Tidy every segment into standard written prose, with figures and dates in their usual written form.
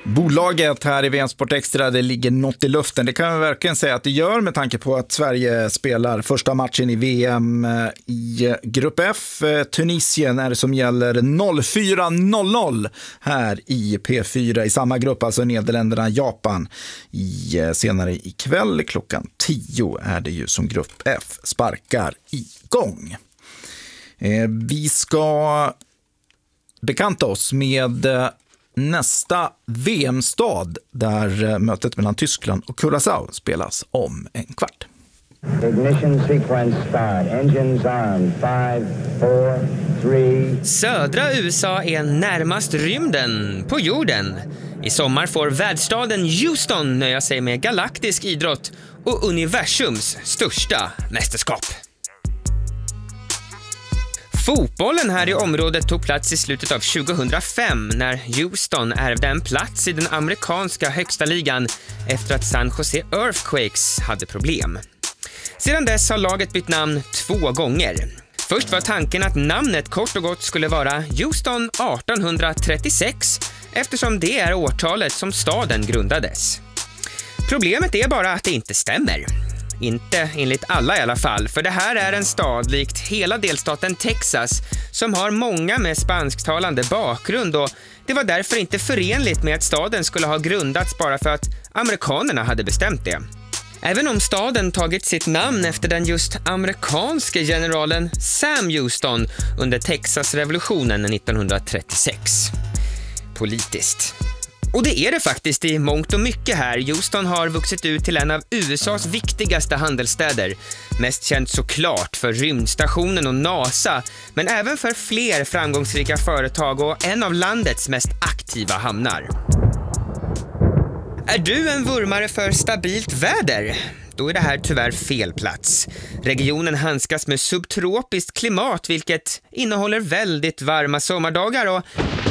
Bolaget här i VM Sport Extra, det ligger något i luften. Det kan man verkligen säga att det gör med tanke på att Sverige spelar första matchen i VM i Grupp F. Tunisien är det som gäller 04.00 här i P4 i samma grupp, alltså Nederländerna, Japan. Senare ikväll klockan 10 är det ju som Grupp F sparkar igång. Vi ska bekanta oss med nästa VM-stad där mötet mellan Tyskland och Curaçao spelas om en kvart. Ignition sequence start. Engines on. 5, 4, 3. Södra USA är närmast rymden på jorden. I sommar får världsstaden Houston nöja sig med galaktisk idrott och universums största mästerskap. Fotbollen här i området tog plats i slutet av 2005 när Houston ärvde en plats i den amerikanska högsta ligan efter att San Jose Earthquakes hade problem. Sedan dess har laget bytt namn 2 gånger. Först var tanken att namnet kort och gott skulle vara Houston 1836 eftersom det är årtalet som staden grundades. Problemet är bara att det inte stämmer. Inte enligt alla i alla fall, för det här är en stad likt hela delstaten Texas som har många med spansktalande bakgrund och det var därför inte förenligt med att staden skulle ha grundats bara för att amerikanerna hade bestämt det. Även om staden tagit sitt namn efter den just amerikanske generalen Sam Houston under Texas-revolutionen 1936. Politiskt. Och det är det faktiskt i mångt och mycket här. Houston har vuxit ut till en av USAs viktigaste handelsstäder. Mest känt såklart för rymdstationen och NASA, men även för fler framgångsrika företag och en av landets mest aktiva hamnar. Är du en vurmare för stabilt väder? Då är det här tyvärr fel plats. Regionen handskas med subtropiskt klimat vilket innehåller väldigt varma sommardagar och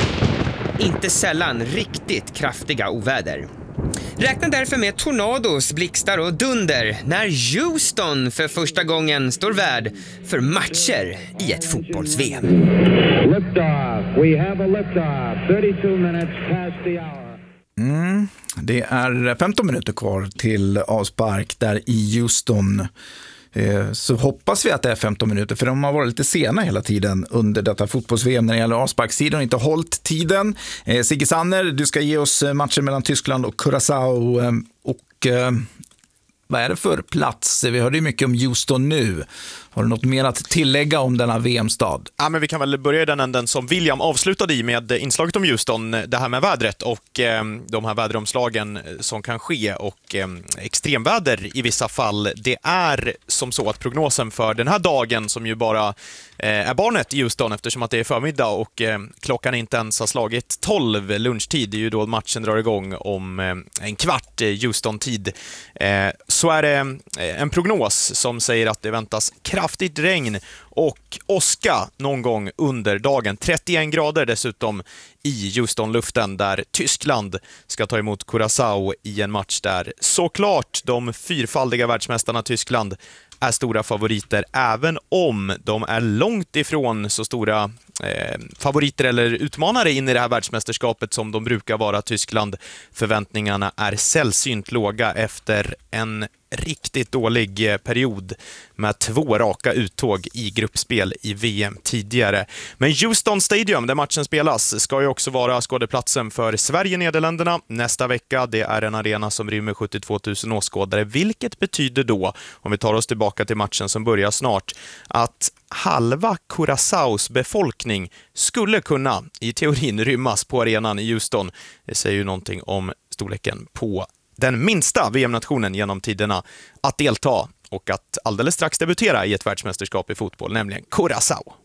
inte sällan riktigt kraftiga oväder. Räkna därför med tornados, blixtar och dunder när Houston för första gången står värd för matcher i ett fotbolls-VM. Liftoff. We have a liftoff. 32 minutes past the hour. Det är 15 minuter kvar till avspark där i Houston. Så hoppas vi att det är 15 minuter, för de har varit lite sena hela tiden under detta fotbolls-VM när det gäller avsparkssidan och inte hållit tiden. Sigge Sanner, du ska ge oss matchen mellan Tyskland och Curaçao och vad är det för plats? Vi hörde ju mycket om Houston nu. Har du något mer att tillägga om denna VM-stad? Ja, men vi kan väl börja i den änden som William avslutade i med inslaget om Houston, det här med vädret och de här väderomslagen som kan ske och extremväder i vissa fall. Det är som så att prognosen för den här dagen, som ju bara är barnet i Houston eftersom att det är förmiddag och klockan inte ens har slagit 12 lunchtid, det är ju då matchen drar igång om en kvart Houston-tid, så är det en prognos som säger att det väntas kraftigt regn och åska någon gång under dagen. 31 grader dessutom i Houston-luften där Tyskland ska ta emot Curaçao i en match där såklart de fyrfaldiga världsmästarna Tyskland är stora favoriter, även om de är långt ifrån så stora favoriter eller utmanare in i det här världsmästerskapet som de brukar vara. Tyskland, förväntningarna är sällsynt låga efter en riktigt dålig period med 2 raka uttåg i gruppspel i VM tidigare. Men Houston Stadium, där matchen spelas, ska ju också vara skådeplatsen för Sverige-Nederländerna nästa vecka. Det är en arena som rymmer 72 000 åskådare, vilket betyder då, om vi tar oss tillbaka till matchen som börjar snart, att halva Curaçaos befolkning skulle kunna i teorin rymmas på arenan i Houston. Det säger ju någonting om storleken på den minsta VM-nationen genom tiderna att delta och att alldeles strax debutera i ett världsmästerskap i fotboll, nämligen Curaçao.